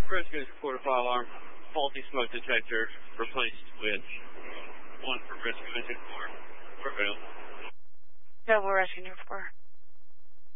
Rescue report a fire alarm. Faulty smoke detector replaced with one for rescue engine 4. Prevail. Yeah, we're rescue 4.